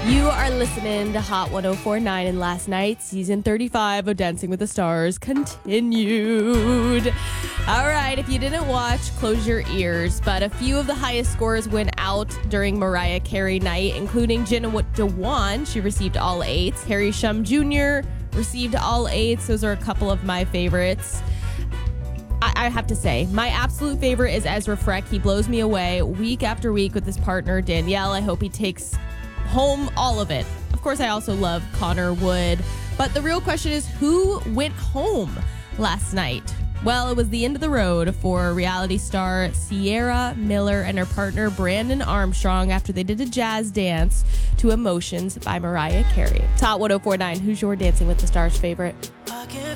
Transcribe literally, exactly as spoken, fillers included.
You are listening to Hot one oh four point nine, and last night, season thirty-five of Dancing with the Stars continued. All right, if you didn't watch, close your ears, but a few of the highest scores went out during Mariah Carey night, including Jenna Dewan. She received all eights. Harry Shum Junior received all eights. Those are a couple of my favorites. I, I have to say, my absolute favorite is Ezra Freck. He blows me away week after week with his partner, Danielle. I hope he takes home all of it. Of course, I also love Connor Wood. But the real question is, who went home last night? Well, it was the end of the road for reality star Sierra Miller and her partner Brandon Armstrong after they did a jazz dance to Emotions by Mariah Carey. Top one oh four point nine, who's your Dancing with the Stars favorite?